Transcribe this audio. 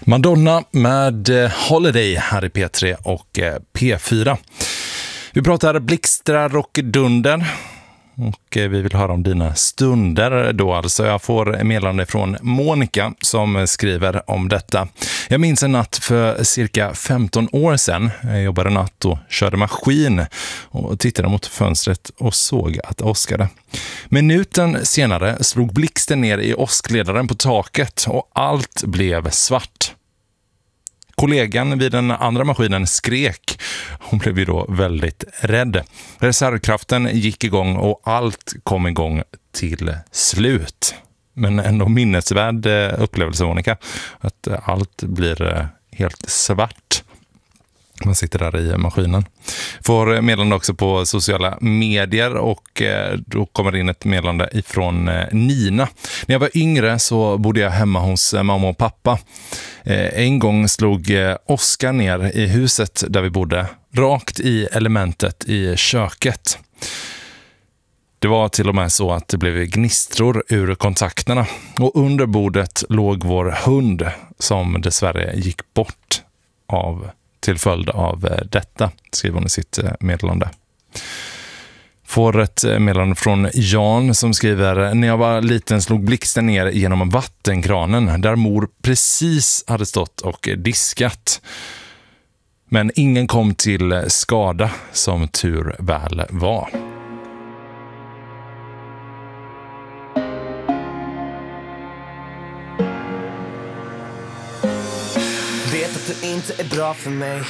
Madonna med Holiday här i P3 och P4. Vi pratar blixtrar och dunder. Och vi vill höra om dina stunder då alltså. Jag får meddelande från Monica som skriver om detta. Jag minns en natt för cirka 15 år sedan. Jag jobbade natt och körde maskin och tittade mot fönstret och såg att det åskade. Minuten senare slog blixten ner i åskledaren på taket och allt blev svart. Kollegan vid den andra maskinen skrek. Hon blev ju då väldigt rädd. Reservkraften gick igång och allt kom igång till slut. Men ändå minnesvärd upplevelse, Monica. Att allt blir helt svart. Man sitter där i maskinen. Får meddelande också på sociala medier och då kommer in ett meddelande ifrån Nina. När jag var yngre så bodde jag hemma hos mamma och pappa. En gång slog Oskar ner i huset där vi bodde, rakt i elementet i köket. Det var till och med så att det blev gnistror ur kontakterna. Och under bordet låg vår hund som dessvärre gick bort till följd av detta, skriver hon i sitt meddelande. Får ett meddelande från Jan som skriver: när jag var liten slog blixten ner genom vattenkranen där mor precis hade stått och diskat. Men ingen kom till skada, som tur väl var. Vet att du inte är bra för mig.